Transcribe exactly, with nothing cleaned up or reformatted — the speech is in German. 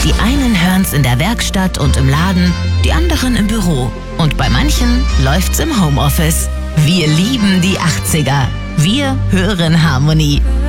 Die einen hören's in der Werkstatt und im Laden, die anderen im Büro. Und bei manchen läuft's im Homeoffice. Wir lieben die achtziger. Wir hören Harmony.